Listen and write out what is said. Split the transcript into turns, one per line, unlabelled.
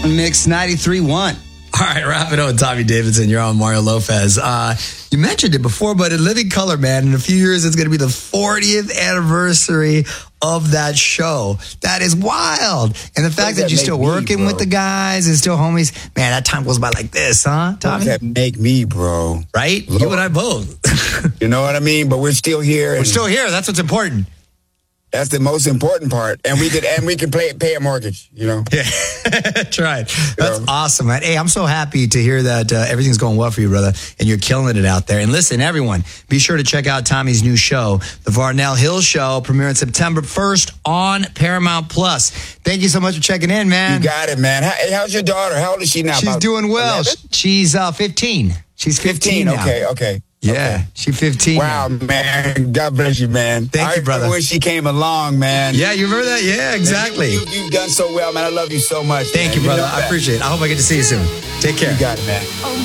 Mix 93.1.
All right, wrap it up with Tommy Davidson. You're on Mario Lopez. You mentioned it before, but in Living Color, man, in a few years, it's going to be the 40th anniversary of that show. That is wild. And the fact that you're still working with the guys and still homies, man, that time goes by like this, huh, Tommy?
What does that make me, bro?
Right?
Lord.
You and I both.
You know what I mean? But we're still here.
We're still here. That's what's important.
That's the most important part. And we can pay a mortgage, you know?
Yeah, that's right. That's awesome, man. Hey, I'm so happy to hear that everything's going well for you, brother, and you're killing it out there. And listen, everyone, be sure to check out Tommy's new show, The Varnell Hill Show, premiering September 1st on Paramount Plus. Thank you so much for checking in, man.
You got it, man. Hey, how's your daughter? How old is she now?
She's doing well.
11?
She's 15. She's 15 now.
Okay.
Yeah, she's 15.
Wow, man. God bless you, man.
Thank you, brother.
When she came along, man.
Yeah, you remember that? Yeah, exactly.
You've done so well, man. I love you so much.
Thank you, brother. I appreciate it. I hope I get to see you soon. Take care.
You got it, man.